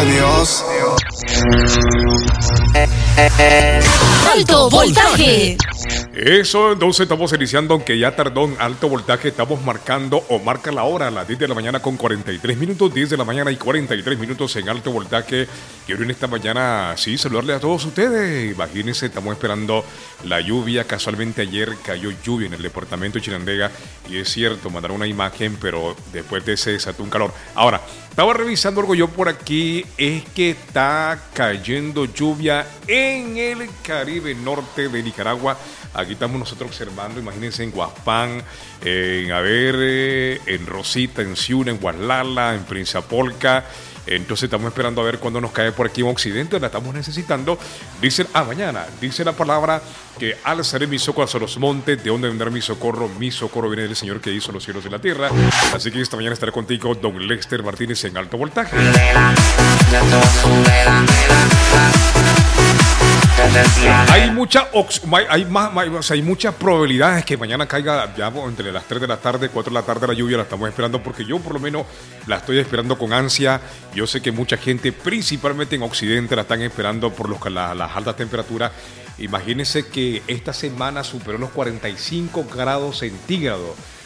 Dios. Alto voltaje. Eso, entonces estamos iniciando, aunque ya tardó en alto voltaje, estamos marcando o marca la hora a las 10 de la mañana con 43 minutos, 10 de la mañana y 43 minutos en alto voltaje. Quiero en esta mañana, sí, saludarle a todos ustedes. Imagínense, estamos esperando la lluvia. Casualmente ayer cayó lluvia en el departamento de Chinandega y es cierto, mandaron una imagen, pero después de ese desató un calor. Ahora, estaba revisando algo yo por aquí, es que está cayendo lluvia en el Caribe norte de Nicaragua. Aquí estamos nosotros observando, imagínense, en Guaspán, en Rosita, en Ciuna, en Guaslala, en Prinzapolca. Entonces estamos esperando a ver cuándo nos cae por aquí en Occidente, la estamos necesitando. Dicen, mañana, dice la palabra que alzaré mi socorro hacia los montes, ¿de dónde vendrá mi socorro? Mi socorro viene del Señor que hizo los cielos y la tierra. Así que esta mañana estaré contigo, don Lester Martínez, en alto voltaje. Hay muchas probabilidades que mañana caiga ya entre las 3 de la tarde, 4 de la tarde la lluvia. La estamos esperando porque yo por lo menos la estoy esperando con ansia. Yo sé que mucha gente, principalmente en Occidente, la están esperando por las altas temperaturas. Imagínense que esta semana superó los 45 grados centígrados.